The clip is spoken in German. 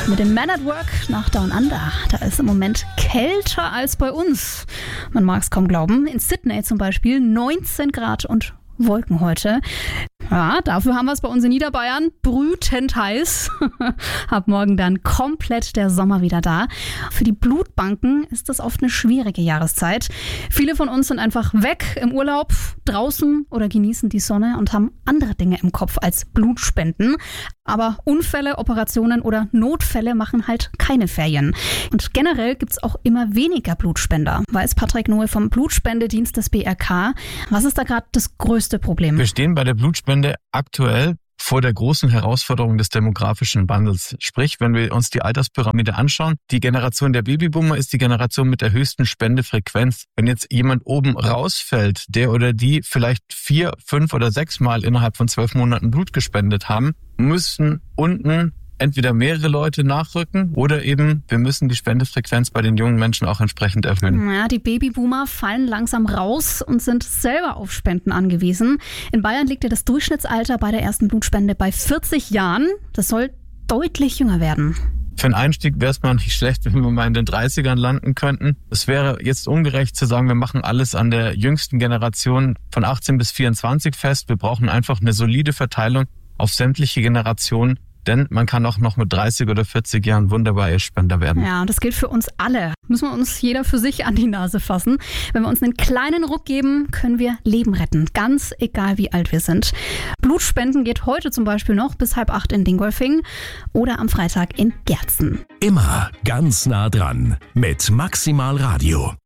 mit dem Man at Work nach Down Under. Da ist im Moment kälter als bei uns. Man mag es kaum glauben. In Sydney zum Beispiel 19 Grad und Wolken heute. Ja, dafür haben wir es bei uns in Niederbayern brütend heiß. Ab morgen dann komplett der Sommer wieder da. Für die Blutbanken ist das oft eine schwierige Jahreszeit. Viele von uns sind einfach weg im Urlaub, draußen oder genießen die Sonne und haben andere Dinge im Kopf als Blutspenden. Aber Unfälle, Operationen oder Notfälle machen halt keine Ferien. Und generell gibt es auch immer weniger Blutspender, weiß Patrick Nohe vom Blutspendedienst des BRK. Was ist da gerade das größte Problem? Wir stehen bei der Blutspende aktuell vor der großen Herausforderung des demografischen Wandels. Sprich, wenn wir uns die Alterspyramide anschauen, die Generation der Babyboomer ist die Generation mit der höchsten Spendefrequenz. Wenn jetzt jemand oben rausfällt, der oder die vielleicht 4, 5 oder 6 Mal innerhalb von 12 Monaten Blut gespendet haben, müssen unten entweder mehrere Leute nachrücken oder eben wir müssen die Spendefrequenz bei den jungen Menschen auch entsprechend erhöhen. Ja, die Babyboomer fallen langsam raus und sind selber auf Spenden angewiesen. In Bayern liegt ja das Durchschnittsalter bei der ersten Blutspende bei 40 Jahren. Das soll deutlich jünger werden. Für einen Einstieg wäre es mal nicht schlecht, wenn wir mal in den 30ern landen könnten. Es wäre jetzt ungerecht zu sagen, wir machen alles an der jüngsten Generation von 18 bis 24 fest. Wir brauchen einfach eine solide Verteilung auf sämtliche Generationen. Denn man kann auch noch mit 30 oder 40 Jahren wunderbar Spender werden. Ja, und das gilt für uns alle. Müssen wir uns jeder für sich an die Nase fassen. Wenn wir uns einen kleinen Ruck geben, können wir Leben retten. Ganz egal, wie alt wir sind. Blutspenden geht heute zum Beispiel noch bis 7:30 in Dingolfing oder am Freitag in Gerzen. Immer ganz nah dran mit Maximal Radio.